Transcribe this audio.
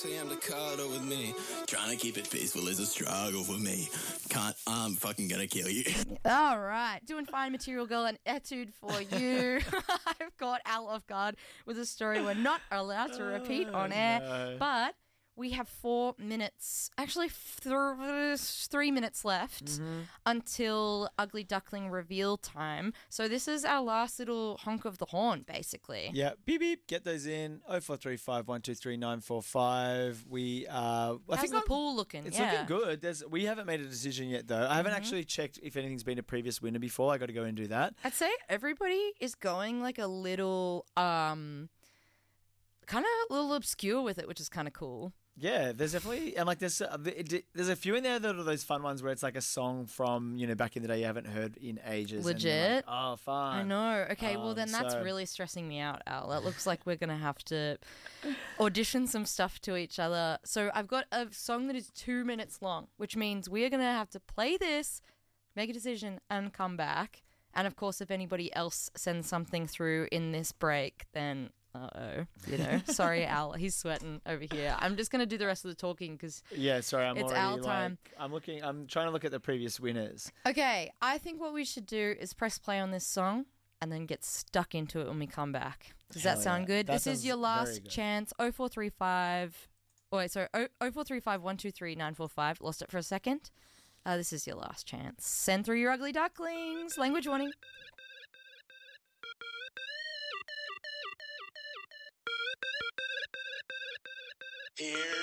AM to cuddle with me. Trying to keep it peaceful is a struggle for me. I'm fucking gonna kill you. All right. Doing fine, Material Girl, an etude for you. I've got Al off guard with a story we're not allowed to repeat on air, but we have 4 minutes, actually 3 minutes left until Ugly Duckling reveal time. So this is our last little honk of the horn, basically. Yeah, beep beep, get those in. 0435 123 945. How's the pool looking? It's looking good. We haven't made a decision yet, though. I haven't actually checked if anything's been a previous winner before. I got to go and do that. I'd say everybody is going like a little, kind of a little obscure with it, which is kind of cool. Yeah, there's definitely, and like there's a few in there that are those fun ones where it's like a song from, back in the day you haven't heard in ages. Legit. Like, oh, fun. I know. Okay, well then that's really stressing me out, Al. That looks like we're going to have to audition some stuff to each other. So I've got a song that is 2 minutes long, which means we are going to have to play this, make a decision, and come back. And of course, if anybody else sends something through in this break, then... sorry, Al, he's sweating over here. I'm just going to do the rest of the talking because it's Al time. I'm trying to look at the previous winners. Okay, I think what we should do is press play on this song and then get stuck into it when we come back. Does that sound good? This is your last chance. 0435 0435 123 945. Lost it for a second. This is your last chance. Send through your ugly ducklings. Language warning. Here